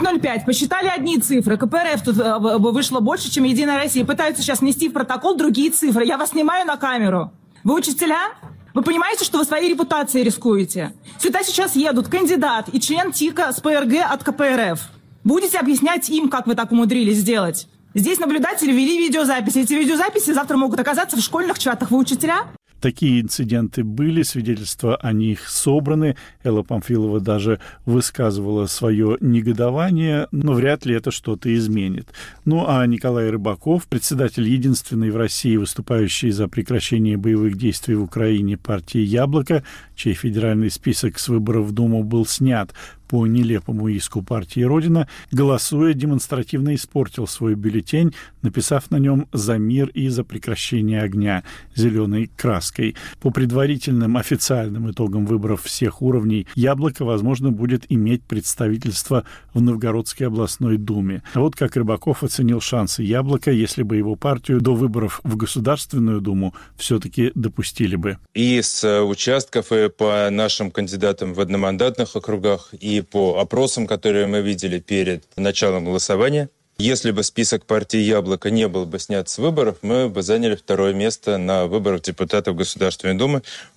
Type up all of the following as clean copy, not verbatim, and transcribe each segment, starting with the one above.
10.05. Посчитали одни цифры. КПРФ тут вышло больше, чем Единая Россия. Пытаются сейчас внести в протокол другие цифры. Я вас снимаю на камеру. Вы учителя? Вы понимаете, что вы своей репутацией рискуете? Сюда сейчас едут кандидат и член ТИКа с ПРГ от КПРФ. Будете объяснять им, как вы так умудрились сделать? Здесь наблюдатели вели видеозаписи. Эти видеозаписи завтра могут оказаться в школьных чатах. Вы учителя? Такие инциденты были, свидетельства о них собраны. Элла Памфилова даже высказывала свое негодование, но вряд ли это что-то изменит. Ну а Николай Рыбаков, председатель единственной в России выступающей за прекращение боевых действий в Украине партии «Яблоко», чей федеральный список с выборов в Думу был снят по нелепому иску партии «Родина», голосуя, демонстративно испортил свой бюллетень, написав на нем «За мир и за прекращение огня» зеленой краской. По предварительным официальным итогам выборов всех уровней «Яблоко», возможно, будет иметь представительство в Новгородской областной думе. А вот как Рыбаков оценил шансы «Яблока», если бы его партию до выборов в Государственную Думу все-таки допустили бы. И с участков, и по нашим кандидатам в одномандатных округах, и по опросам, которые мы видели перед началом голосования, если бы список партии «Яблоко» не был бы снят с выборов, мы бы заняли второе место на выборах депутатов Государственной Думы в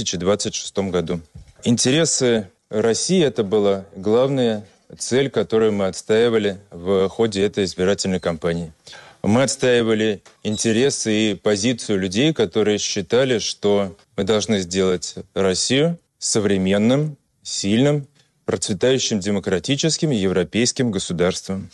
2026 году. Интересы России – это была главная цель, которую мы отстаивали в ходе этой избирательной кампании. Мы отстаивали интересы и позицию людей, которые считали, что мы должны сделать Россию современным, сильным, процветающим демократическим и европейским государством.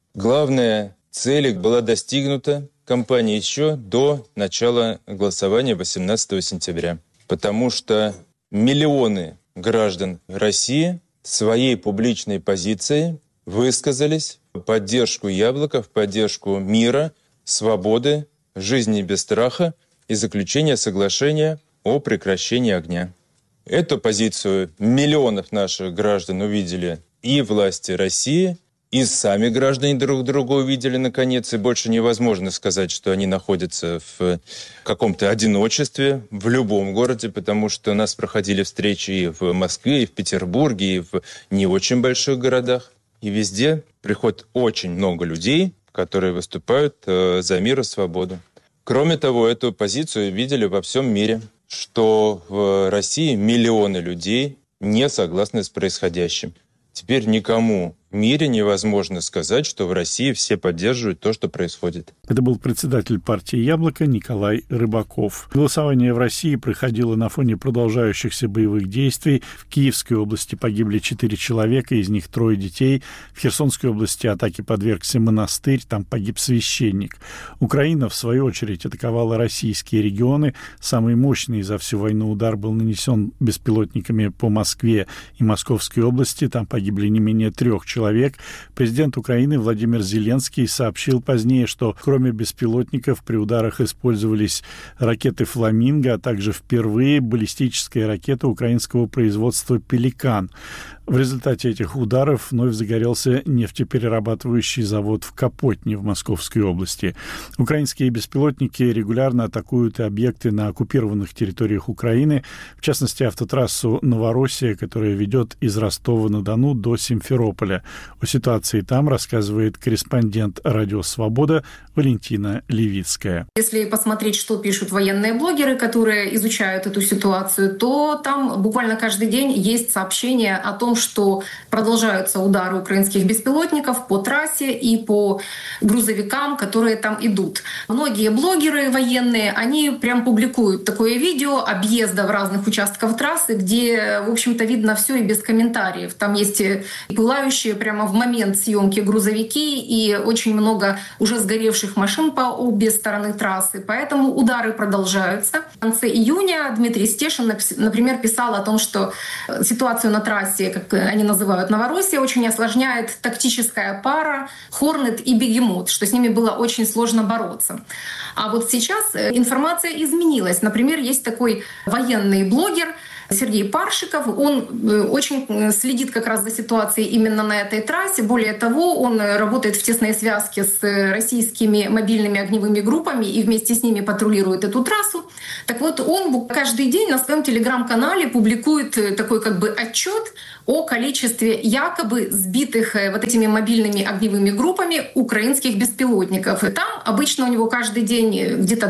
Главная цель была достигнута кампанией еще до начала голосования 18 сентября, потому что миллионы граждан России своей публичной позицией высказались в поддержку «Яблока», в поддержку мира, свободы, жизни без страха и заключения соглашения о прекращении огня. Эту позицию миллионов наших граждан увидели и власти России, и сами граждане друг друга увидели наконец. И больше невозможно сказать, что они находятся в каком-то одиночестве в любом городе, потому что у нас проходили встречи и в Москве, и в Петербурге, и в не очень больших городах. И везде приходит очень много людей, которые выступают за мир и свободу. Кроме того, эту позицию видели во всем мире, что в России миллионы людей не согласны с происходящим. Теперь никому в мире невозможно сказать, что в России все поддерживают то, что происходит. Это был председатель партии «Яблоко» Николай Рыбаков. Голосование в России проходило на фоне продолжающихся боевых действий. В Киевской области погибли 4 человека, из них 3 детей. В Херсонской области атаке подвергся монастырь, там погиб священник. Украина, в свою очередь, атаковала российские регионы. Самый мощный за всю войну удар был нанесен беспилотниками по Москве и Московской области. Там погибли не менее 3 человек. Президент Украины Владимир Зеленский сообщил позднее, что кроме беспилотников при ударах использовались ракеты «Фламинго», а также впервые баллистическая ракета украинского производства «Пеликан». В результате этих ударов вновь загорелся нефтеперерабатывающий завод в Капотне в Московской области. Украинские беспилотники регулярно атакуют и объекты на оккупированных территориях Украины, в частности, автотрассу «Новороссия», которая ведет из Ростова-на-Дону до Симферополя. О ситуации там рассказывает корреспондент «Радио Свобода» Валентина Левицкая. Если посмотреть, что пишут военные блогеры, которые изучают эту ситуацию, то там буквально каждый день есть сообщения о том, что продолжаются удары украинских беспилотников по трассе и по грузовикам, которые там идут. Многие блогеры военные, они прям публикуют такое видео объезда в разных участках трассы, где, в общем-то, видно все и без комментариев. Там есть пылающие прямо в момент съемки грузовики и очень много уже сгоревших машин по обе стороны трассы. Поэтому удары продолжаются. В конце июня Дмитрий Стешин, например, писал о том, что ситуацию на трассе, как они называют Новороссия, очень осложняет тактическая пара «Хорнет» и «Бегемот», что с ними было очень сложно бороться. А вот сейчас информация изменилась. Например, есть такой военный блогер Сергей Паршиков, он очень следит как раз за ситуацией именно на этой трассе. Более того, он работает в тесной связке с российскими мобильными огневыми группами и вместе с ними патрулирует эту трассу. Так вот, он каждый день на своем телеграм-канале публикует такой как бы отчет о количестве якобы сбитых вот этими мобильными огневыми группами украинских беспилотников. И там обычно у него каждый день где-то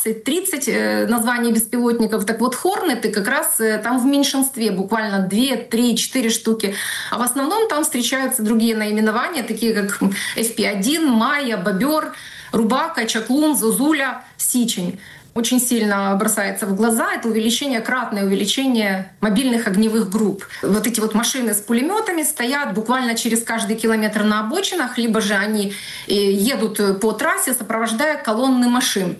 20-30 названий беспилотников. Так вот, «Хорнеты» как раз там в меньшинстве, буквально 2, 3, 4 штуки. А в основном там встречаются другие наименования, такие как FP-1, «Майя», «Бобер», «Рубака», «Чаклун», «Зозуля», «Сичень». Очень сильно бросается в глаза это кратное увеличение мобильных огневых групп. Вот эти вот машины с пулеметами стоят буквально через каждый километр на обочинах, либо же они едут по трассе, сопровождая колонны машин.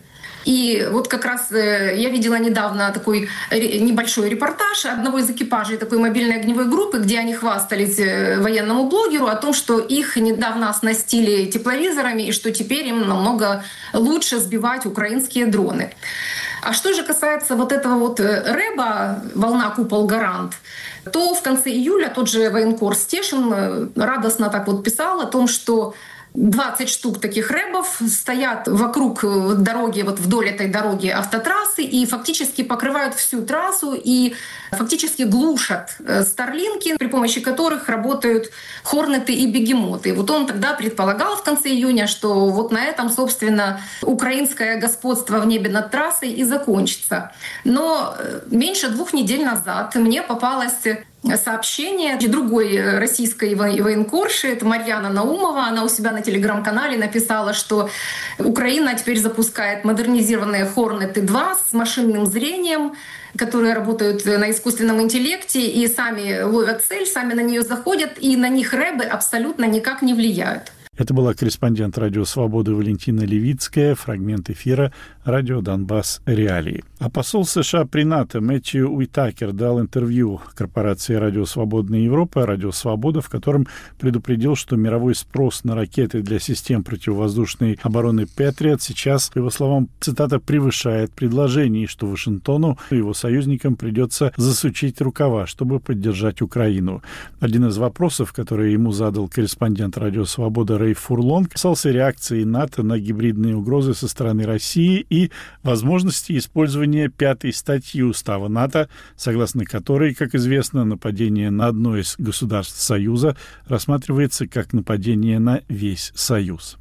И вот как раз я видела недавно такой небольшой репортаж одного из экипажей такой мобильной огневой группы, где они хвастались военному блогеру о том, что их недавно оснастили тепловизорами и что теперь им намного лучше сбивать украинские дроны. А что же касается вот этого вот рэба «Волна, купол, гарант», то в конце июля тот же военкор Стешин радостно так вот писал о том, что 20 штук таких рэбов стоят вокруг дороги, вот вдоль этой дороги автотрассы и фактически покрывают всю трассу и фактически глушат старлинки, при помощи которых работают хорнеты и бегемоты. Вот он тогда предполагал в конце июня, что вот на этом, собственно, украинское господство в небе над трассой и закончится. Но меньше 2 недель назад мне попалось сообщение другой российской военкорши, это Марьяна Наумова. Она у себя на телеграм-канале написала, что Украина теперь запускает модернизированные «Хорнеты-2» с машинным зрением, которые работают на искусственном интеллекте и сами ловят цель, сами на нее заходят, и на них рэбы абсолютно никак не влияют. Это была корреспондент «Радио Свободы» Валентина Левицкая, фрагмент эфира «Радио Донбасс. Реалии». А посол США при НАТО Мэтью Уитакер дал интервью корпорации «Радио Свободная Европа», «Радио Свобода», в котором предупредил, что мировой спрос на ракеты для систем противовоздушной обороны «Патриот» сейчас, по его словам, цитата, «превышает предложение», и что Вашингтону и его союзникам придется засучить рукава, чтобы поддержать Украину. Один из вопросов, который ему задал корреспондент «Радио Свобода» Рэй Фурлон, касался реакции НАТО на гибридные угрозы со стороны России и возможности использования 5-й статьи Устава НАТО, согласно которой, как известно, нападение на одно из государств Союза рассматривается как нападение на весь Союз.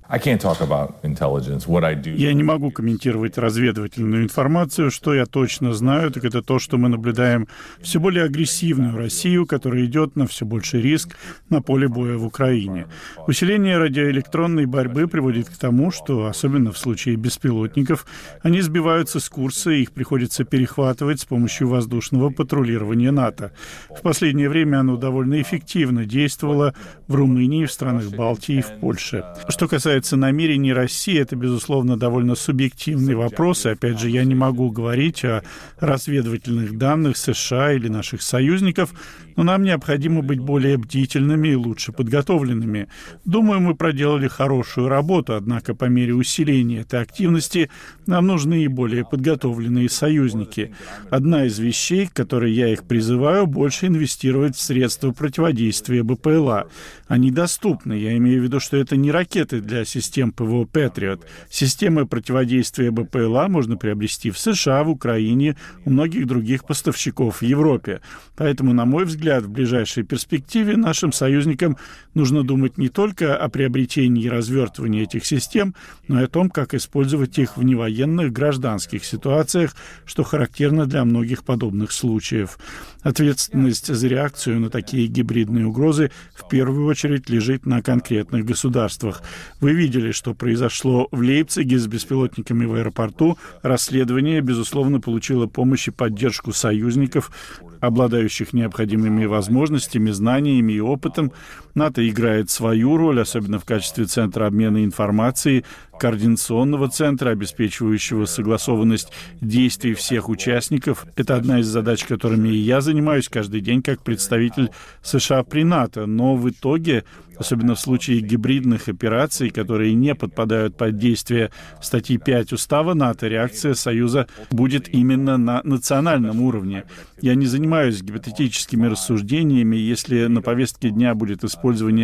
Я не могу комментировать разведывательную информацию. Что я точно знаю, так это то, что мы наблюдаем все более агрессивную Россию, которая идет на все больший риск на поле боя в Украине. Усиление радиоэлектронной борьбы приводит к тому, что, особенно в случае беспилотников, они сбиваются с курса, и их приходится перехватывать с помощью воздушного патрулирования НАТО. В последнее время оно довольно эффективно действовало в Румынии, в странах Балтии и в Польше. Что касается намерений России, это, безусловно, довольно субъективный вопрос, и, опять же, я не могу говорить о разведывательных данных США или наших союзников, но нам необходимо быть более бдительными и лучше подготовленными. Думаю, мы проделали хорошую работу, однако по мере усиления этой активности нам нужны и более подготовленные союзники. Одна из вещей, к которой я их призываю, больше инвестировать в средства противодействия БПЛА. Они доступны, я имею в виду, что это не ракеты для систем ПВО «Патриот». Системы противодействия БПЛА можно приобрести в США, в Украине, у многих других поставщиков в Европе. Поэтому, на мой взгляд, в ближайшей перспективе нашим союзникам нужно думать не только о приобретении и развертывании этих систем, но и о том, как использовать их в невоенных гражданских ситуациях, что характерно для многих подобных случаев. Ответственность за реакцию на такие гибридные угрозы в первую очередь лежит на конкретных государствах. Вы видели, что произошло в Лейпциге с беспилотниками в аэропорту. Расследование, безусловно, получило помощь и поддержку союзников, обладающих необходимыми возможностями, знаниями и опытом. НАТО играет свою роль, особенно в качестве центра обмена информацией, координационного центра, обеспечивающего согласованность действий всех участников. Это одна из задач, которыми я занимаюсь каждый день как представитель США при НАТО. Но в итоге, особенно в случае гибридных операций, которые не подпадают под действие статьи 5 Устава НАТО, реакция Союза будет именно на национальном уровне. Я не занимаюсь гипотетическими рассуждениями. Если на повестке дня будет использование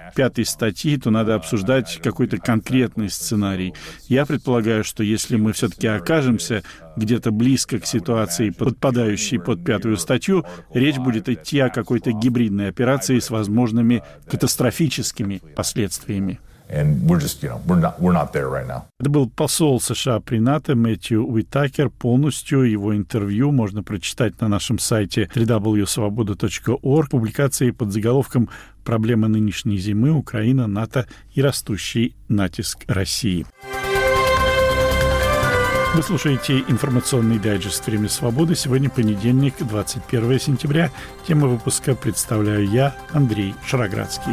5 статьи, то надо обсуждать какой-то конкретный сценарий. Я предполагаю, что если мы все-таки окажемся где-то близко к ситуации, подпадающей под 5 статью, речь будет идти о какой-то гибридной операции с возможными катастрофическими последствиями. And we're not there right now. Это был посол США при НАТО Мэтью Уитакер. Полностью его интервью можно прочитать на нашем сайте www.svoboda.org. Публикации под заголовком «Проблема нынешней зимы. Украина, НАТО и растущий натиск России». Вы слушаете информационный дайджест «Время свободы». Сегодня понедельник, 21 сентября. Тему выпуска представляю я, Андрей Шароградский.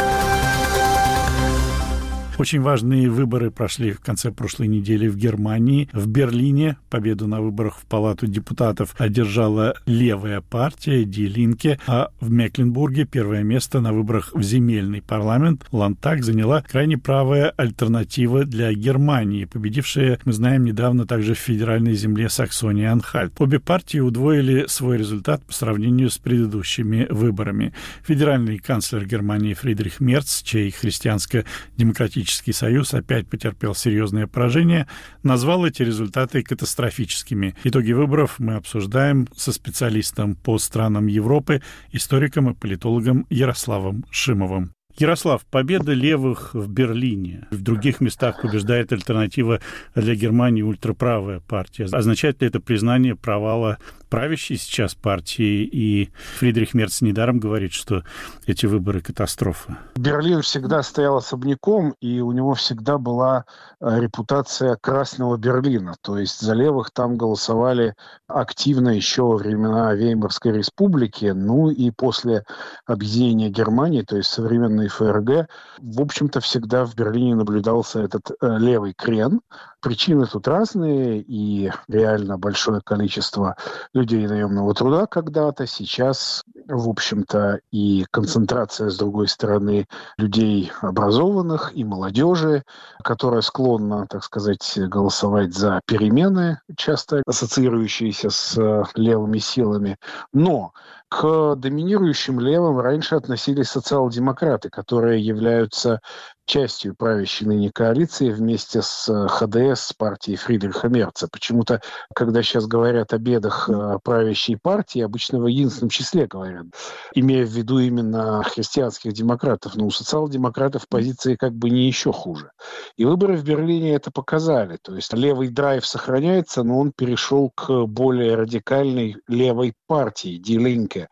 Очень важные выборы прошли в конце прошлой недели в Германии. В Берлине победу на выборах в Палату депутатов одержала левая партия Die Linke, а в Мекленбурге первое место на выборах в земельный парламент Ландтаг заняла крайне правая альтернатива для Германии, победившая, мы знаем, недавно также в федеральной земле Саксония-Анхальт. Обе партии удвоили свой результат по сравнению с предыдущими выборами. Федеральный канцлер Германии Фридрих Мерц, чей христианско-демократический союз опять потерпел серьезное поражение, назвал эти результаты катастрофическими. Итоги выборов мы обсуждаем со специалистом по странам Европы, историком и политологом Ярославом Шимовым. Ярослав, победа левых в Берлине, в других местах побеждает альтернатива для Германии ультраправая партия. Означает ли это признание провала правящей сейчас партии? И Фридрих Мерц недаром говорит, что эти выборы — катастрофа. Берлин всегда стоял особняком, и у него всегда была репутация Красного Берлина. То есть за левых там голосовали активно еще во времена Веймарской республики, ну и после объединения Германии, то есть современной ФРГ, в общем-то, всегда в Берлине наблюдался этот левый крен. Причины тут разные, и реально большое количество людей наемного труда когда-то. Сейчас, в общем-то, и концентрация, с другой стороны, людей образованных и молодежи, которая склонна, так сказать, голосовать за перемены, часто ассоциирующиеся с левыми силами. Но к доминирующим левым раньше относились социал-демократы, которые являются частью правящей ныне коалиции вместе с ХДС, с партией Фридриха Мерца. Почему-то, когда сейчас говорят о бедах правящей партии, обычно в единственном числе говорят, имея в виду именно христианских демократов. Но у социал-демократов позиции как бы не еще хуже. И выборы в Берлине это показали. То есть левый драйв сохраняется, но он перешел к более радикальной левой партии, Die Linke,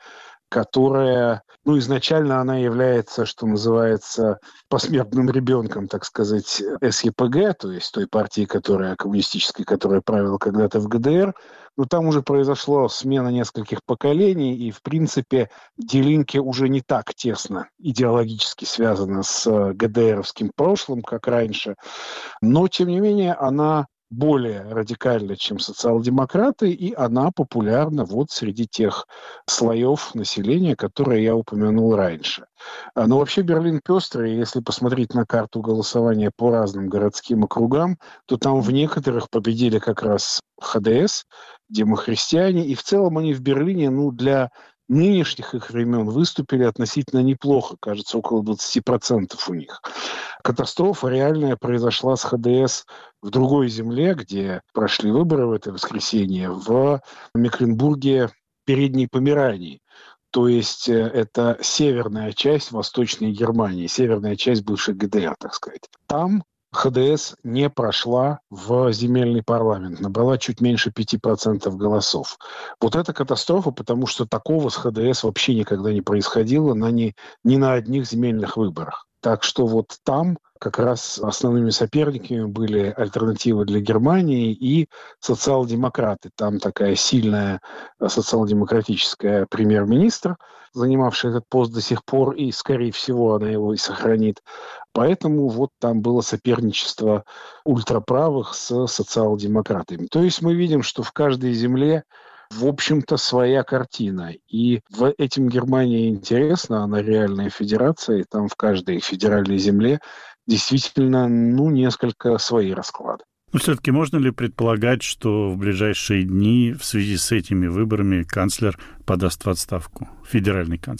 которая, изначально она является, что называется, посмертным ребенком, так сказать, СЕПГ, то есть той партии, коммунистической, которая правила когда-то в ГДР. Но там уже произошла смена нескольких поколений, и, в принципе, Die Linke уже не так тесно идеологически связана с ГДРовским прошлым, как раньше. Но, тем не менее, она более радикальна, чем социал-демократы, и она популярна среди тех слоев населения, которые я упомянул раньше. Но вообще Берлин пестрый, если посмотреть на карту голосования по разным городским округам, то там в некоторых победили как раз ХДС, демохристиане, и в целом они в Берлине, для нынешних их времен выступили относительно неплохо, кажется, около 20% у них. Катастрофа реальная произошла с ХДС в другой земле, где прошли выборы в это воскресенье, в Мекленбурге, Передней Померании. То есть это северная часть Восточной Германии, северная часть бывшей ГДР, так сказать. Там ХДС не прошла в земельный парламент, набрала чуть меньше 5% голосов. Это катастрофа, потому что такого с ХДС вообще никогда не происходило ни на одних земельных выборах. Так что там как раз основными соперниками были альтернативы для Германии и социал-демократы. Там такая сильная социал-демократическая премьер-министр, занимавшая этот пост до сих пор, и, скорее всего, она его и сохранит. Поэтому там было соперничество ультраправых с социал-демократами. То есть мы видим, что в каждой земле в общем-то, своя картина. И в этим Германия интересна, она реальная федерация, и там в каждой федеральной земле действительно, несколько свои расклады. Все-таки можно ли предполагать, что в ближайшие дни в связи с этими выборами канцлер подаст в отставку, федеральный канцлер?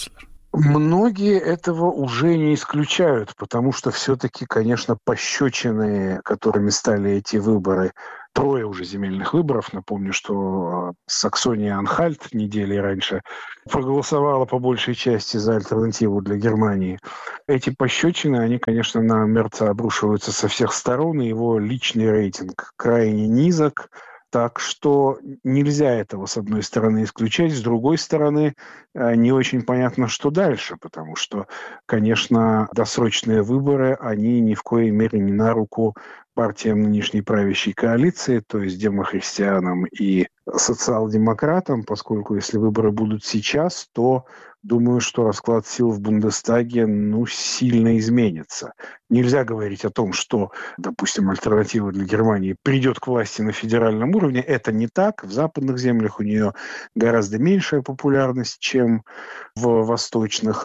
Многие этого уже не исключают, потому что все-таки, конечно, пощечины, которыми стали эти выборы, 3 уже земельных выборов, напомню, что Саксония-Анхальт недели раньше проголосовала по большей части за альтернативу для Германии. Эти пощечины, они, конечно, на Мерца обрушиваются со всех сторон, и его личный рейтинг крайне низок. Так что нельзя этого, с одной стороны, исключать, с другой стороны, не очень понятно, что дальше, потому что, конечно, досрочные выборы, они ни в коей мере не на руку партиям нынешней правящей коалиции, то есть демохристианам и социал-демократам, поскольку если выборы будут сейчас, то думаю, что расклад сил в Бундестаге сильно изменится. Нельзя говорить о том, что, допустим, альтернатива для Германии придет к власти на федеральном уровне. Это не так. В западных землях у нее гораздо меньшая популярность, чем в восточных.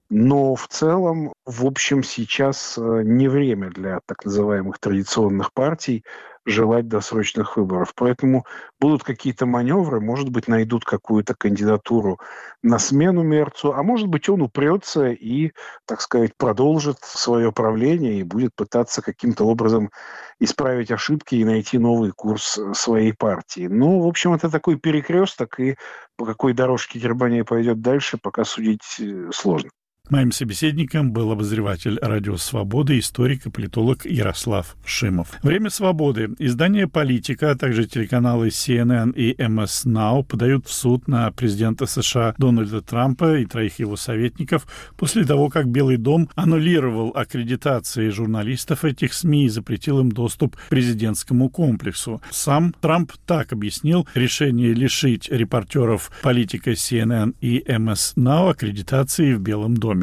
Но в целом, в общем, сейчас не время для так называемых традиционных партий желать досрочных выборов. Поэтому будут какие-то маневры, может быть, найдут какую-то кандидатуру на смену Мерцу, а может быть, он упрется и, так сказать, продолжит свое правление и будет пытаться каким-то образом исправить ошибки и найти новый курс своей партии. В общем, это такой перекресток, и по какой дорожке Германия пойдет дальше, пока судить сложно. Моим собеседником был обозреватель «Радио Свобода», историк и политолог Ярослав Шимов. «Время свободы». Издание «Политика», а также телеканалы CNN и MS Now подают в суд на президента США Дональда Трампа и 3 его советников после того, как Белый дом аннулировал аккредитации журналистов этих СМИ и запретил им доступ к президентскому комплексу. Сам Трамп так объяснил решение лишить репортеров «Политика», CNN и MS Now аккредитации в Белом доме.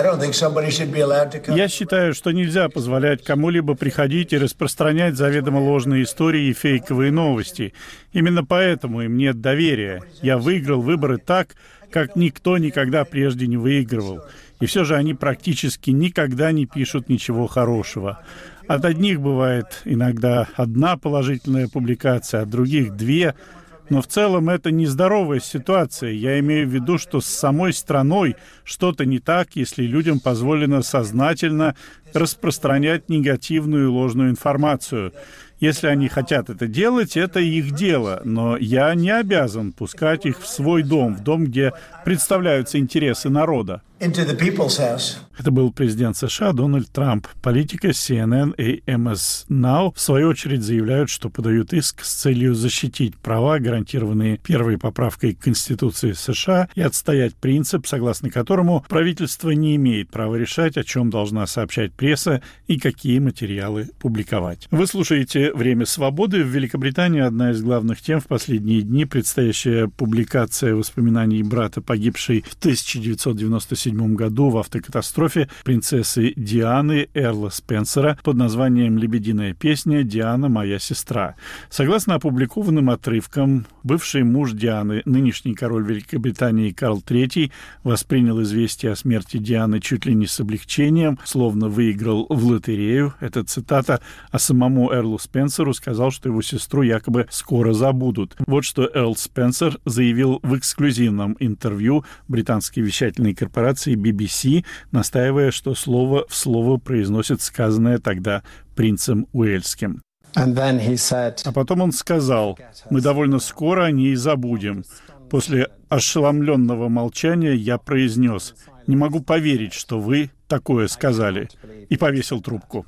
Я считаю, что нельзя позволять кому-либо приходить и распространять заведомо ложные истории и фейковые новости. Именно поэтому им нет доверия. Я выиграл выборы так, как никто никогда прежде не выигрывал. И все же они практически никогда не пишут ничего хорошего. От одних бывает иногда 1 положительная публикация, от других 2. Но в целом это нездоровая ситуация. Я имею в виду, что с самой страной что-то не так, если людям позволено сознательно распространять негативную и ложную информацию. Если они хотят это делать, это их дело, но я не обязан пускать их в свой дом, в дом, где представляются интересы народа. Это был президент США Дональд Трамп. Политика, CNN и MS Now в свою очередь заявляют, что подают иск с целью защитить права, гарантированные первой поправкой к Конституции США, и отстоять принцип, согласно которому правительство не имеет права решать, о чем должна сообщать пресса и какие материалы публиковать. Вы слушаете «Время свободы». В Великобритании одна из главных тем в последние дни — предстоящая публикация воспоминаний брата, погибшей в 1997 году в автокатастрофе, принцессы Дианы Эрла Спенсера под названием «Лебединая песня. Диана, моя сестра». Согласно опубликованным отрывкам, бывший муж Дианы, нынешний король Великобритании Карл III, воспринял известие о смерти Дианы чуть ли не с облегчением, словно выиграл в лотерею. Это цитата. А самому Эрлу Спенсеру сказал, что его сестру якобы скоро забудут. Вот что Эрл Спенсер заявил в эксклюзивном интервью британской вещательной корпорации BBC, настаивая, что слово в слово произносит сказанное тогда принцем Уэльским. А потом он сказал: «Мы довольно скоро о ней забудем». После ошеломленного молчания я произнес: «Не могу поверить, что вы такое сказали», и повесил трубку.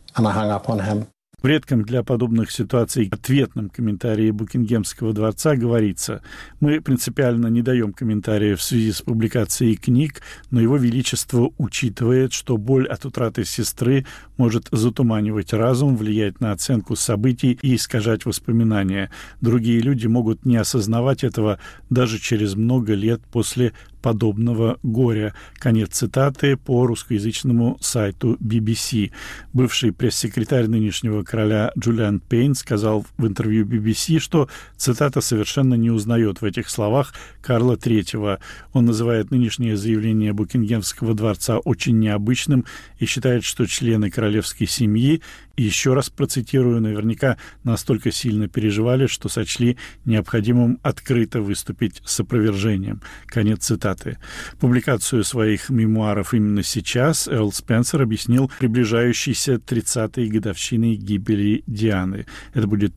В редком для подобных ситуаций ответном комментарии Букингемского дворца говорится: «Мы принципиально не даем комментариев в связи с публикацией книг, но Его Величество учитывает, что боль от утраты сестры может затуманивать разум, влиять на оценку событий и искажать воспоминания. Другие люди могут не осознавать этого даже через много лет после подобного горя». Конец цитаты по русскоязычному сайту BBC. Бывший пресс-секретарь нынешнего короля Джулиан Пейн сказал в интервью BBC, что, цитата, совершенно не узнает в этих словах Карла III. Он называет нынешнее заявление Букингемского дворца очень необычным и считает, что члены королевской семьи, и еще раз процитирую, наверняка настолько сильно переживали, что сочли необходимым открыто выступить с опровержением. Конец цитаты. цитаты. Публикацию своих мемуаров именно сейчас Эрл Спенсер объяснил приближающейся 30-й годовщиной гибели Дианы. Это будет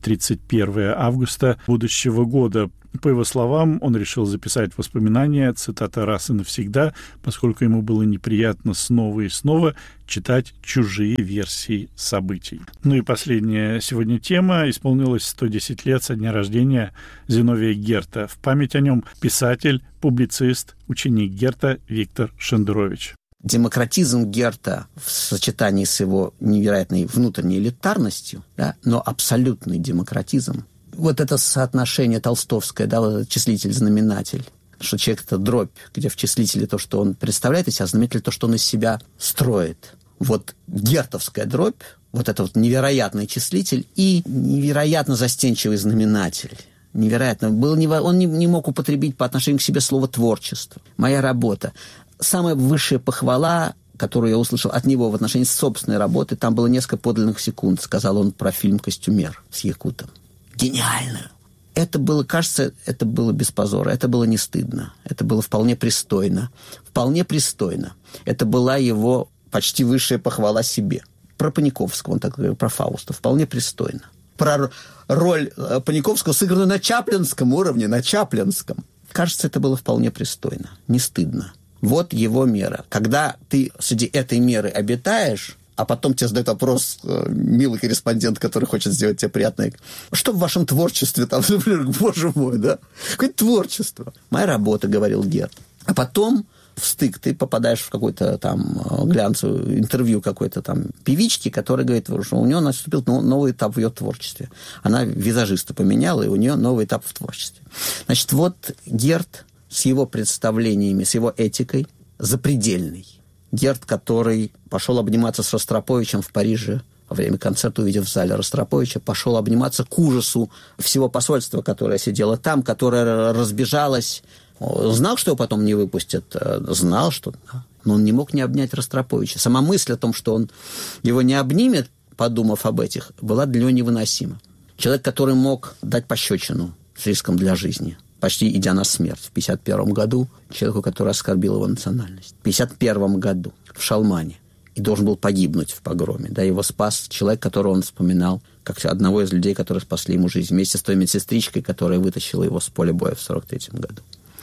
31 августа будущего года. По его словам, он решил записать воспоминания, цитата, раз и навсегда, поскольку ему было неприятно снова и снова читать чужие версии событий. Ну и последняя сегодня тема. Исполнилось 110 лет со дня рождения Зиновия Герта. В память о нем писатель, публицист, ученик Герта Виктор Шендерович. Демократизм Герта в сочетании с его невероятной внутренней элитарностью, да, но абсолютный демократизм. Вот это соотношение толстовское, да, вот числитель-знаменатель, что человек — это дробь, где в числителе то, что он представляет из себя, а знаменатель — то, что он из себя строит. Вот гертовская дробь, вот это вот невероятный числитель и невероятно застенчивый знаменатель. Невероятно. Он не мог употребить по отношению к себе слово «творчество». «Моя работа». Самая высшая похвала, которую я услышал от него в отношении собственной работы, там было несколько подлинных секунд, сказал он про фильм «Костюмер» с Якутом. Гениально. Это было, кажется, это было без позора, это было не стыдно, это было вполне пристойно. Вполне пристойно. Это была его почти высшая похвала себе. Про Паниковского, он так говорил, про Фауста. Вполне пристойно. Про роль Паниковского, сыгранную на чаплинском уровне, на чаплинском. Кажется, это было вполне пристойно, не стыдно. Вот его мера. Когда ты среди этой меры обитаешь, а потом тебе задает вопрос милый корреспондент, который хочет сделать тебе приятное. Что в вашем творчестве там, например, боже мой, да? Какое творчество? Моя работа, говорил Герт. А потом в стык ты попадаешь в какое-то там глянцевое интервью какой-то там певички, которая говорит, что у нее наступил новый этап в ее творчестве. Она визажиста поменяла, и у нее новый этап в творчестве. Значит, вот Герт с его представлениями, с его этикой запредельный. Герт, который пошел обниматься с Ростроповичем в Париже во время концерта, увидев в зале Ростроповича, пошел обниматься к ужасу всего посольства, которое сидело там, которое разбежалось. Знал, что его потом не выпустят? Знал, что... Но он не мог не обнять Ростроповича. Сама мысль о том, что он его не обнимет, подумав об этих, была для него невыносима. Человек, который мог дать пощечину с риском для жизни, почти идя на смерть в 1951 году, человеку, который оскорбил его национальность. В 1951 году в Шалмане. И должен был погибнуть в погроме. Да, его спас человек, которого он вспоминал, как одного из людей, которые спасли ему жизнь, вместе с той медсестричкой, которая вытащила его с поля боя в 1943 году.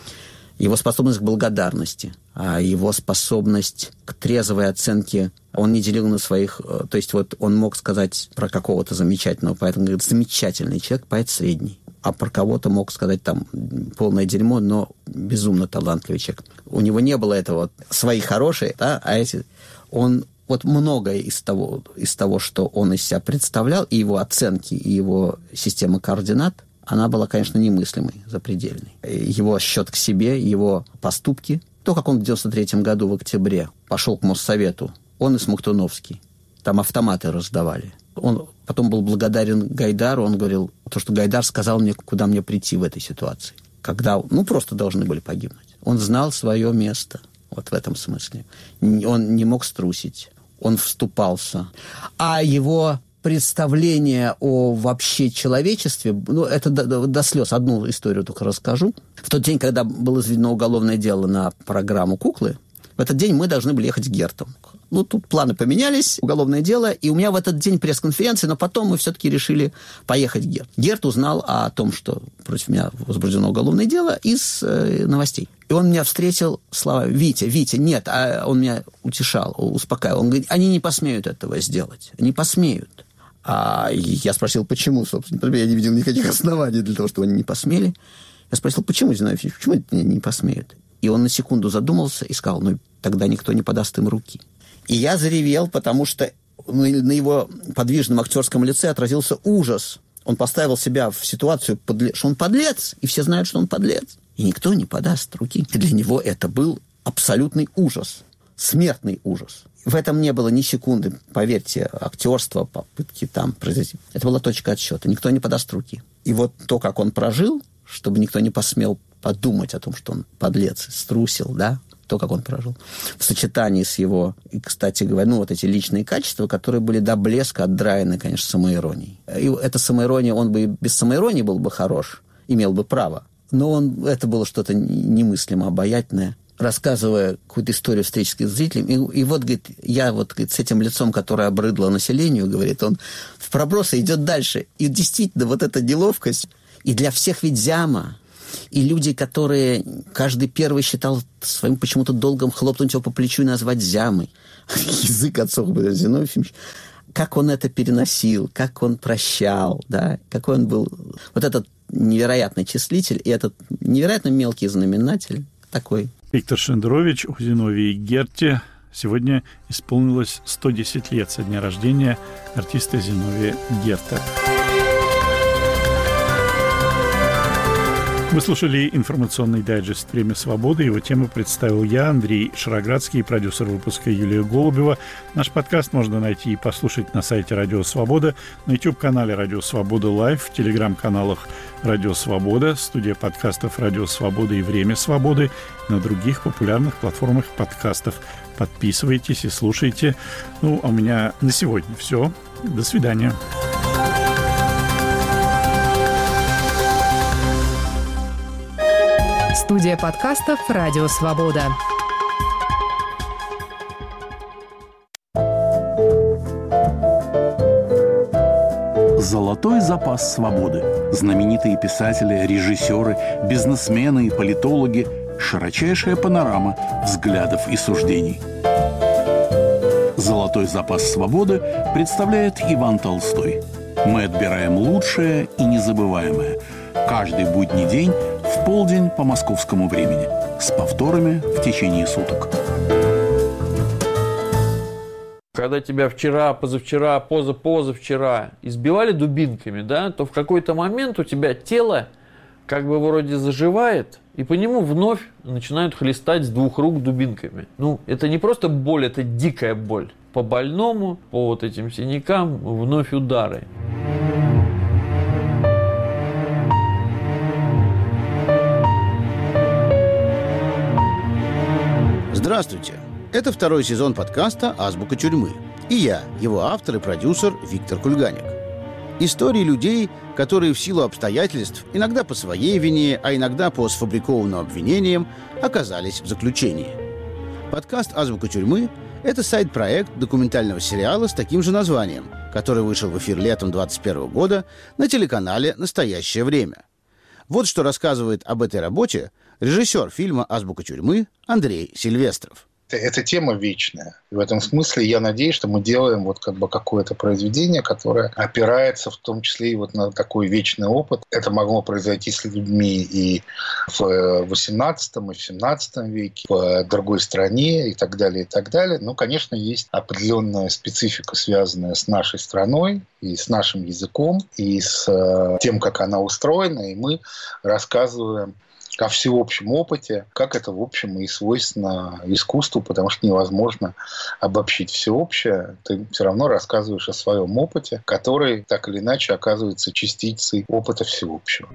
Его способность к благодарности, а его способность к трезвой оценке он не делил на своих... То есть вот он мог сказать про какого-то замечательного поэта, он говорит, замечательный человек, поэт средний. А про кого-то мог сказать там полное дерьмо, но безумно талантливый человек. У него не было этого свои хорошие, да, а эти... Он вот многое из того, что он из себя представлял, и его оценки, и его система координат, она была, конечно, немыслимой, запредельной. Его счет к себе, его поступки, то, как он в 1993 году в октябре пошел к Моссовету, он и Смоктуновский, там автоматы раздавали. Он потом был благодарен Гайдару, он говорил, то, что Гайдар сказал мне, куда мне прийти в этой ситуации, когда, просто должны были погибнуть. Он знал свое место, вот в этом смысле. Он не мог струсить, он вступался. А его представление о вообще человечестве, это до слез. Одну историю только расскажу. В тот день, когда было заведено уголовное дело на программу «Куклы», в этот день мы должны были ехать с Гертом. Тут планы поменялись, уголовное дело, и у меня в этот день пресс-конференция, но потом мы все-таки решили поехать к Герту. Герт узнал о том, что против меня возбуждено уголовное дело, из новостей. И он меня встретил словами: «Витя, нет», а он меня утешал, успокаивал. Он говорит, они не посмеют этого сделать, не посмеют. А я спросил, почему, собственно. Я не видел никаких оснований для того, чтобы они не посмели. Я спросил, почему, Зиновий, почему это не посмеют? И он на секунду задумался и сказал, тогда никто не подаст им руки. И я заревел, потому что на его подвижном актерском лице отразился ужас. Он поставил себя в ситуацию, что он подлец, и все знают, что он подлец. И никто не подаст руки. И для него это был абсолютный ужас, смертный ужас. В этом не было ни секунды, поверьте, актерства, попытки там произойти. Это была точка отсчета. Никто не подаст руки. И вот то, как он прожил, чтобы никто не посмел подумать о том, что он подлец, струсил, да, то, как он прожил, в сочетании с его, и, кстати говоря, вот эти личные качества, которые были до блеска отдраены, конечно, самоиронией. И эта самоирония, он бы и без самоиронии был бы хорош, имел бы право, но это было что-то немыслимо обаятельное, рассказывая какую-то историю встречи с зрителем, и вот, говорит, я вот, говорит, с этим лицом, которое обрыдло населению, говорит, он в пробросы идет дальше. И действительно, вот эта неловкость, и для всех ведь зяма, и люди, которые каждый первый считал своим почему-то долгом хлопнуть его по плечу и назвать зямой. Язык отцов был Зиновий Ефимович. Как он это переносил, как он прощал, да, какой он был. Вот этот невероятный числитель и этот невероятно мелкий знаменатель такой. Виктор Шендерович, у Зиновия Герти сегодня исполнилось 110 лет со дня рождения артиста Зиновия Герта. Вы слушали информационный дайджест «Время свободы». Его тему представил я, Андрей Шароградский, продюсер выпуска Юлия Голубева. Наш подкаст можно найти и послушать на сайте «Радио Свобода», на YouTube-канале «Радио Свобода Лайв», в телеграм-каналах «Радио Свобода», студия подкастов «Радио Свобода» и «Время свободы», на других популярных платформах подкастов. Подписывайтесь и слушайте. Ну, а у меня на сегодня все. До свидания. Студия подкастов «Радио Свобода». Золотой запас свободы. Знаменитые писатели, режиссеры, бизнесмены и политологи. Широчайшая панорама взглядов и суждений. Золотой запас свободы представляет Иван Толстой. Мы отбираем лучшее и незабываемое. Каждый будний день в полдень по московскому времени. С повторами в течение суток. Когда тебя вчера, позавчера, позавчера избивали дубинками, да, то в какой-то момент у тебя тело как бы вроде заживает, и по нему вновь начинают хлестать с двух рук дубинками. Ну, это не просто боль, это дикая боль. По больному, по вот этим синякам вновь удары. Здравствуйте! Это второй сезон подкаста «Азбука тюрьмы». И я, его автор и продюсер Виктор Кульганик. Истории людей, которые в силу обстоятельств, иногда по своей вине, а иногда по сфабрикованным обвинениям, оказались в заключении. Подкаст «Азбука тюрьмы» — это сайт-проект документального сериала с таким же названием, который вышел в эфир летом 2021 года на телеканале «Настоящее время». Вот что рассказывает об этой работе режиссер фильма «Азбука тюрьмы» Андрей Сильвестров. Эта тема вечная. И в этом смысле я надеюсь, что мы делаем вот как бы какое-то произведение, которое опирается в том числе и вот на такой вечный опыт. Это могло произойти с людьми и в XVIII, и в XVII веке, в другой стране и так далее, и так далее. Но, конечно, есть определенная специфика, связанная с нашей страной и с нашим языком, и с тем, как она устроена. И мы рассказываем о всеобщем опыте, как это, в общем, и свойственно искусству, потому что невозможно обобщить всеобщее. Ты все равно рассказываешь о своем опыте, который так или иначе оказывается частицей опыта всеобщего.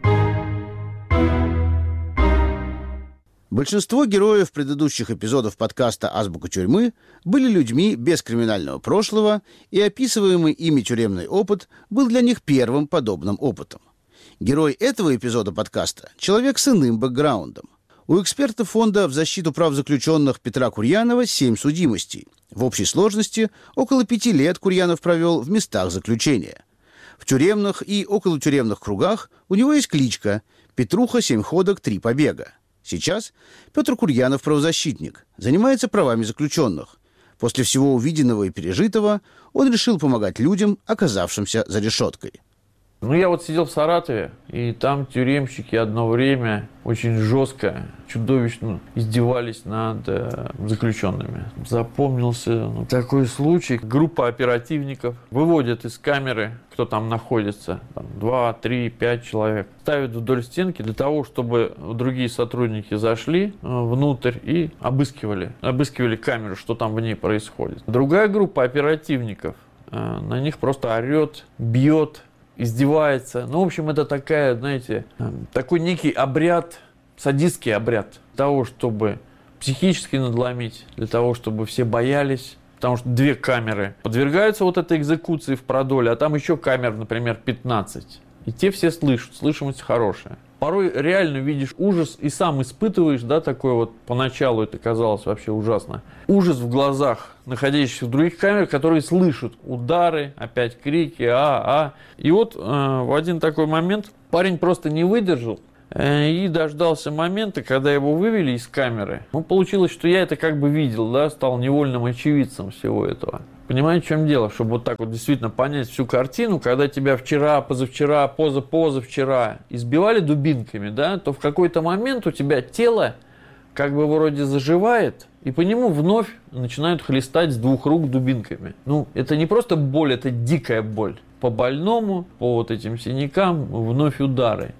Большинство героев предыдущих эпизодов подкаста «Азбука тюрьмы» были людьми без криминального прошлого, и описываемый ими тюремный опыт был для них первым подобным опытом. Герой этого эпизода подкаста – человек с иным бэкграундом. У эксперта фонда в защиту прав заключенных Петра Курьянова 7 судимостей. В общей сложности около 5 лет Курьянов провел в местах заключения. В тюремных и околотюремных кругах у него есть кличка «Петруха 7 ходок 3 побега». Сейчас Петр Курьянов правозащитник, занимается правами заключенных. После всего увиденного и пережитого он решил помогать людям, оказавшимся за решеткой. Ну, я вот сидел в Саратове, и там тюремщики одно время очень жестко, чудовищно издевались над заключенными. Запомнился такой случай. Группа оперативников выводят из камеры, кто там находится, 2, 3, 5 человек, ставят вдоль стенки для того, чтобы другие сотрудники зашли внутрь и обыскивали камеру, что там в ней происходит. Другая группа оперативников на них просто орет, бьет, издевается. Ну, в общем, это такая, знаете, такой некий обряд, садистский обряд для того, чтобы психически надломить, для того, чтобы все боялись. Потому что 2 камеры подвергаются вот этой экзекуции в продоле, а там еще камер, например, 15. И те все слышат, слышимость хорошая. порой реально видишь ужас и сам испытываешь, да, такое вот, поначалу это казалось вообще ужасно. Ужас в глазах находящихся в других камерах, которые слышат удары, опять крики, И вот в один такой момент парень просто не выдержал и дождался момента, когда его вывели из камеры. Ну, получилось, что я это как бы видел, да, стал невольным очевидцем всего этого. Понимаете, в чем дело? Чтобы вот так вот действительно понять всю картину, когда тебя вчера, позавчера, позавчера избивали дубинками, да, то в какой-то момент у тебя тело как бы вроде заживает, и по нему вновь начинают хлестать с двух рук дубинками. Ну, это не просто боль, это дикая боль. По больному, по вот этим синякам вновь удары.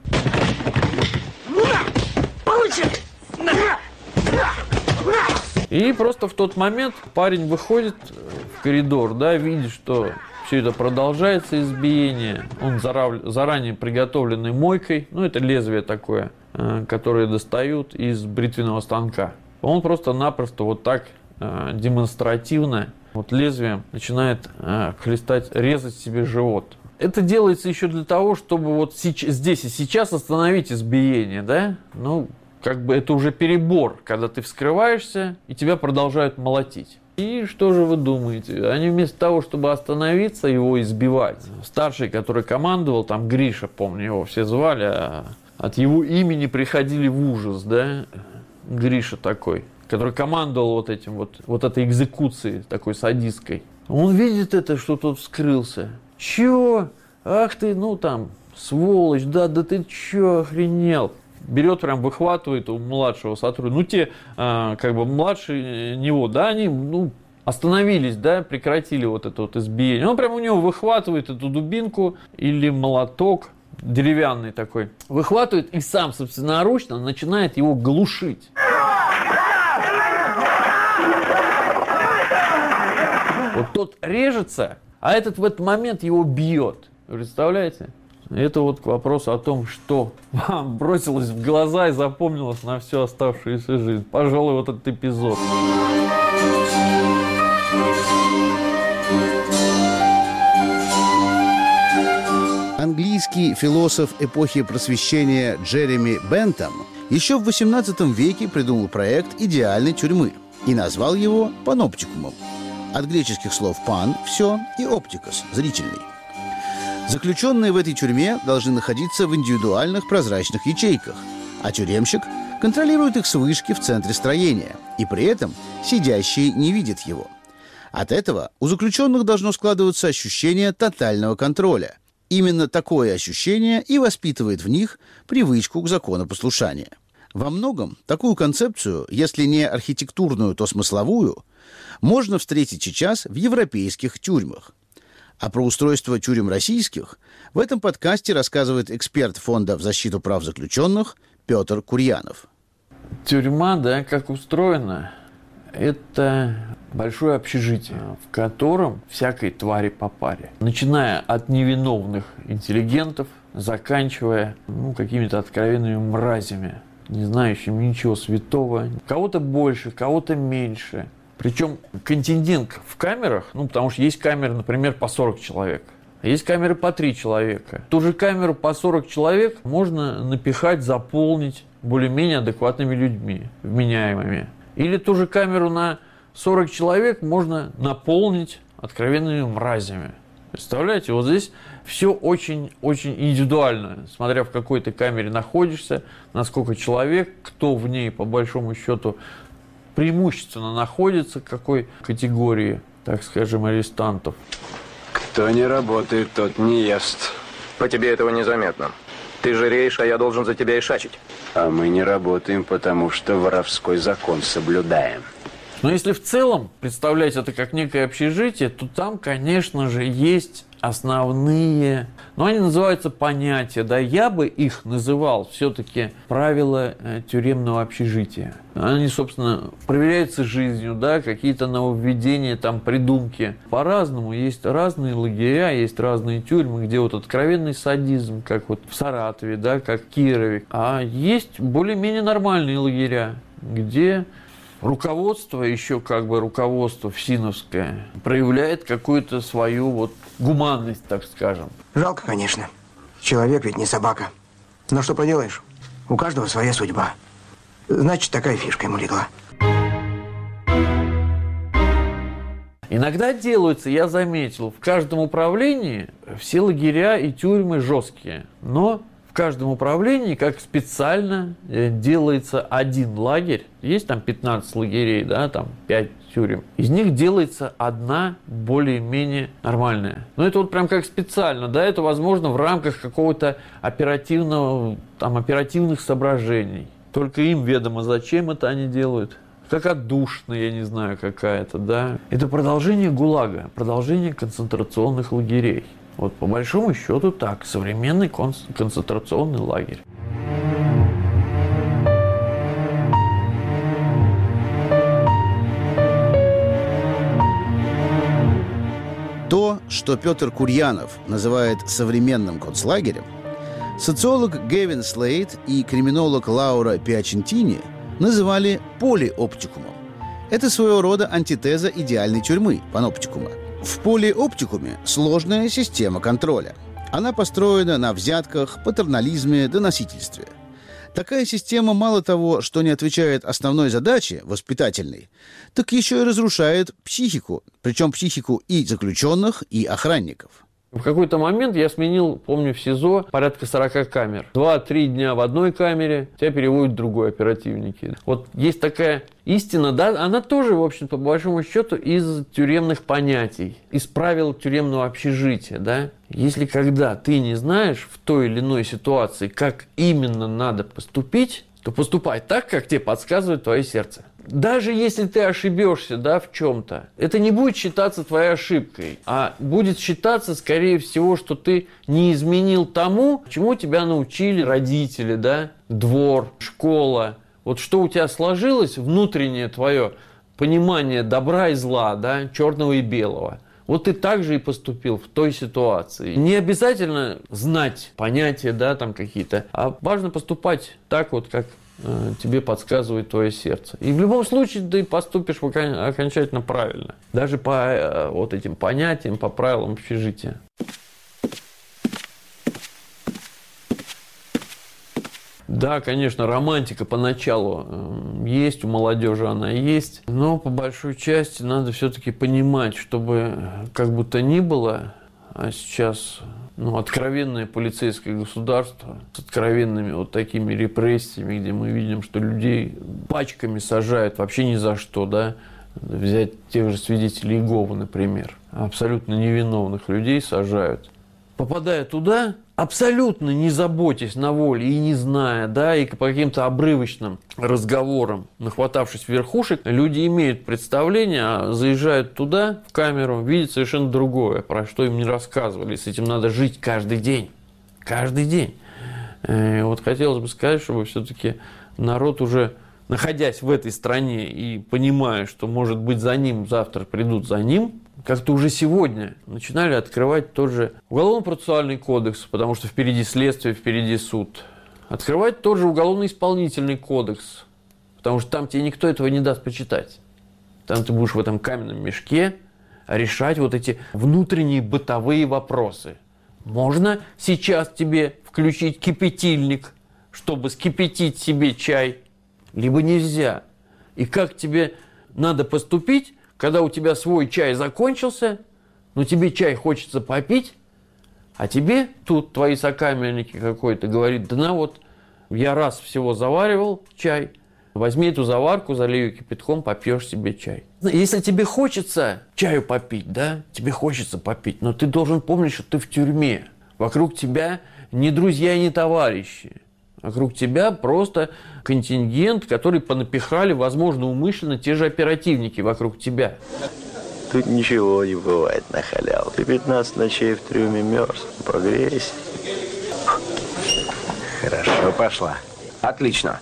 И просто в тот момент парень выходит в коридор, да, видит, что все это продолжается, избиение. Он заранее приготовленной мойкой, ну, это лезвие такое, которое достают из бритвенного станка. Он просто-напросто вот так демонстративно вот лезвием начинает хлестать, резать себе живот. Это делается еще для того, чтобы вот здесь и сейчас остановить избиение, да, ну, как бы это уже перебор, когда ты вскрываешься, и тебя продолжают молотить. И что же вы думаете? Они вместо того, чтобы остановиться, его избивать. Старший, который командовал, там Гриша, помню, его все звали, от его имени приходили в ужас, да? Гриша такой, который командовал вот этим вот этой экзекуцией, такой садистской. Он видит это, что тот вскрылся. Чё? Ах ты, ну там, сволочь, да ты чё, охренел? Берет, прям выхватывает у младшего сотрудника. Ну, те, как бы, младшие него, да, они, ну, остановились, да, прекратили вот это вот избиение. Он прям у него выхватывает эту дубинку или молоток деревянный такой. Выхватывает и сам собственноручно начинает его глушить. Вот тот режется, а этот в этот момент его бьет. Представляете? Это вот к вопросу о том, что вам бросилось в глаза и запомнилось на всю оставшуюся жизнь. Пожалуй, вот этот эпизод. Английский философ эпохи Просвещения Джереми Бентам еще в XVIII веке придумал проект идеальной тюрьмы и назвал его паноптикумом. От греческих слов «пан» – «все» и «оптикос» – «зрительный». Заключенные в этой тюрьме должны находиться в индивидуальных прозрачных ячейках, а тюремщик контролирует их с вышки в центре строения, и при этом сидящие не видят его. От этого у заключенных должно складываться ощущение тотального контроля. Именно такое ощущение и воспитывает в них привычку к законопослушанию. Во многом такую концепцию, если не архитектурную, то смысловую, можно встретить сейчас в европейских тюрьмах. А про устройство тюрем российских в этом подкасте рассказывает эксперт Фонда в защиту прав заключенных Петр Курьянов. Тюрьма, да, как устроена, это большое общежитие, в котором всякой твари по паре. Начиная от невиновных интеллигентов, заканчивая какими-то откровенными мразями, не знающими ничего святого. Кого-то больше, кого-то меньше. Причем контингент в камерах, потому что есть камеры, например, по 40 человек, а есть камеры по 3 человека. Ту же камеру по 40 человек можно напихать, заполнить более-менее адекватными людьми, вменяемыми. Или ту же камеру на 40 человек можно наполнить откровенными мразями. Представляете, вот здесь все очень-очень индивидуально, смотря в какой ты камере находишься, насколько человек, кто в ней, по большому счету, преимущественно находится, какой категории, так скажем, арестантов. Кто не работает, тот не ест. По тебе этого незаметно. Ты жиреешь, а я должен за тебя ишачить. А мы не работаем, потому что воровской закон соблюдаем. Но если в целом представлять это как некое общежитие, то там, конечно же, есть основные, они называются понятия, да, я бы их называл все-таки правила тюремного общежития. Они, собственно, проверяются жизнью, да, какие-то нововведения, там, придумки. По-разному, есть разные лагеря, есть разные тюрьмы, где вот откровенный садизм, как вот в Саратове, да, как в Кирове. А есть более-менее нормальные лагеря, где руководство, еще руководство ФСИНовское, проявляет какую-то свою гуманность, так скажем. Жалко, конечно. Человек ведь не собака. Но что поделаешь? У каждого своя судьба. Значит, такая фишка ему легла. Иногда делаются, я заметил, в каждом управлении все лагеря и тюрьмы жесткие. Но в каждом управлении как специально делается один лагерь. Есть там 15 лагерей, да, там 5 тюрем. Из них делается одна более-менее нормальная. Но это вот прям как специально, да, это возможно в рамках какого-то оперативных соображений. Только им ведомо, зачем это они делают. Как отдушина, я не знаю, какая-то, да. Это продолжение ГУЛАГа, продолжение концентрационных лагерей. Вот по большому счету так, современный концентрационный лагерь. То, что Петр Курьянов называет современным концлагерем, социолог Гевин Слейд и криминолог Лаура Пиачентини называли полиоптикумом. Это своего рода антитеза идеальной тюрьмы, паноптикума. В полиоптикуме сложная система контроля. Она построена на взятках, патернализме, доносительстве. Такая система мало того, что не отвечает основной задаче, воспитательной, так еще и разрушает психику, причем психику и заключенных, и охранников. В какой-то момент я сменил, помню, в СИЗО порядка 40 камер. 2-3 дня в одной камере, тебя переводят в другой оперативники. Вот есть такая истина, да, она тоже, в общем-то, по большому счету, из тюремных понятий, из правил тюремного общежития, да. Если когда ты не знаешь в той или иной ситуации, как именно надо поступить, то поступай так, как тебе подсказывает твое сердце. Даже если ты ошибешься, да, в чем-то, это не будет считаться твоей ошибкой, а будет считаться, скорее всего, что ты не изменил тому, чему тебя научили родители, да, двор, школа. Вот что у тебя сложилось, внутреннее твое понимание добра и зла, да, черного и белого. Вот ты так же и поступил в той ситуации. Не обязательно знать понятия, да, там какие-то, а важно поступать так вот, как тебе подсказывает твое сердце. И в любом случае ты поступишь окончательно правильно. Даже по вот этим понятиям, по правилам общежития. Да, конечно, романтика поначалу есть, у молодежи она есть, но по большой части надо все-таки понимать, чтобы как бы то ни было, а сейчас откровенное полицейское государство с откровенными вот такими репрессиями, где мы видим, что людей пачками сажают вообще ни за что, да, взять тех же свидетелей Иеговы, например, абсолютно невиновных людей сажают. Попадая туда, абсолютно не заботясь на воле и не зная, да, и по каким-то обрывочным разговорам, нахватавшись верхушек, люди имеют представление, а заезжают туда, в камеру, видят совершенно другое, про что им не рассказывали. С этим надо жить каждый день. Каждый день. И вот хотелось бы сказать, чтобы все-таки народ уже, находясь в этой стране и понимая, что, может быть, за ним завтра придут за ним, как-то уже сегодня начинали открывать тот же Уголовно-процессуальный кодекс, потому что впереди следствие, впереди суд. Открывать тот же Уголовно-исполнительный кодекс, потому что там тебе никто этого не даст почитать. Там ты будешь в этом каменном мешке решать вот эти внутренние бытовые вопросы. Можно сейчас тебе включить кипятильник, чтобы скипятить себе чай, либо нельзя. И как тебе надо поступить, когда у тебя свой чай закончился, но тебе чай хочется попить, а тебе тут твои сокамерники какой-то говорит: да на вот, я раз всего заваривал чай, возьми эту заварку, залей ее кипятком, попьешь себе чай. Если тебе хочется чаю попить, да, тебе хочется попить, но ты должен помнить, что ты в тюрьме. Вокруг тебя не друзья и не товарищи. Вокруг тебя просто контингент, который понапихали, возможно, умышленно те же оперативники вокруг тебя. Тут ничего не бывает на халяву. Ты 15 ночей в трюме мерз. Погрейся. Хорошо, пошла. Отлично.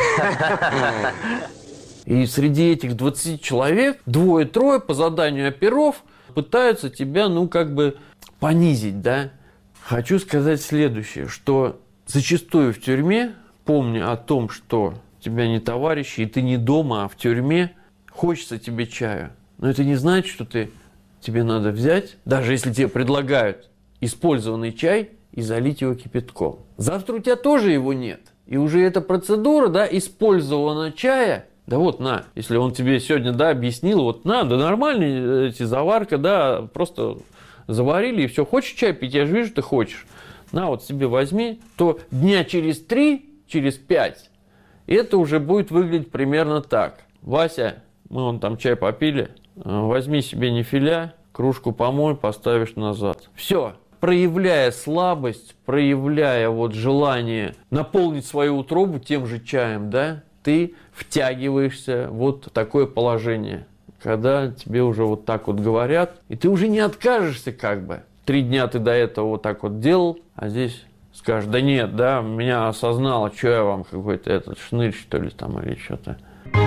И среди этих 20 человек 2-3 по заданию оперов пытаются тебя, понизить, да. Хочу сказать следующее, что зачастую в тюрьме, помня о том, что у тебя не товарищи, и ты не дома, а в тюрьме, хочется тебе чаю. Но это не значит, что тебе надо взять, даже если тебе предлагают использованный чай, и залить его кипятком. Завтра у тебя тоже его нет. И уже эта процедура, да, использования чая, да вот на, если он тебе сегодня, да, объяснил, вот на, да нормальные эти заварка, да, просто заварили и все. Хочешь чай пить? Я же вижу, ты хочешь. На, вот себе возьми, то дня через 3, через 5, это уже будет выглядеть примерно так. Вася, мы вон там чай попили, возьми себе нефиля, кружку помой, поставишь назад. Все. Проявляя слабость, проявляя вот желание наполнить свою утробу тем же чаем, да, ты втягиваешься вот в такое положение, когда тебе уже вот так вот говорят, и ты уже не откажешься как бы. 3 дня ты до этого вот так вот делал, а здесь скажешь, да нет, да, меня осознало, что я вам какой-то этот шнырь, что ли, там, или что-то.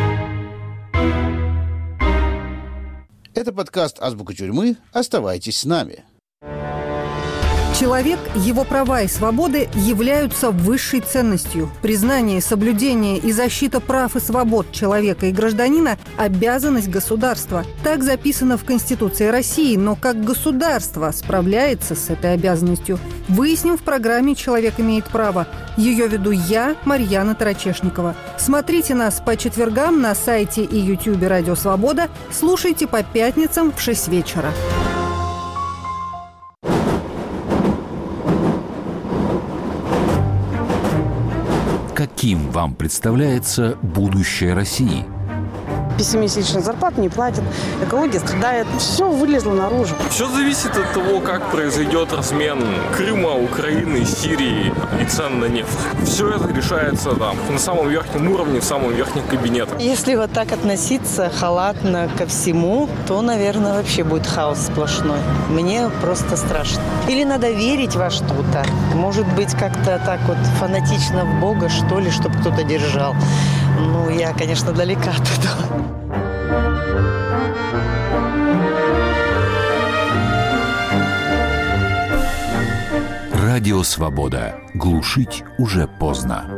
Это подкаст «Азбука тюрьмы». Оставайтесь с нами. Человек, его права и свободы являются высшей ценностью. Признание, соблюдение и защита прав и свобод человека и гражданина – обязанность государства. Так записано в Конституции России, но как государство справляется с этой обязанностью, выясним в программе «Человек имеет право». Ее веду я, Марьяна Тарачешникова. Смотрите нас по четвергам на сайте и ютубе «Радио Свобода», слушайте по пятницам в 6 вечера. Каким вам представляется будущее России? 5-месячных зарплат не платят, экология страдает, все вылезло наружу. Все зависит от того, как произойдет размен Крыма, Украины, Сирии и цен на нефть. Все это решается там, на самом верхнем уровне, в самом верхнем кабинете. Если вот так относиться халатно ко всему, то, наверное, вообще будет хаос сплошной. Мне просто страшно. Или надо верить во что-то. Может быть, как-то так вот фанатично в Бога, что ли, чтобы кто-то держал. Ну, я, конечно, далека от этого. Радио «Свобода». Глушить уже поздно.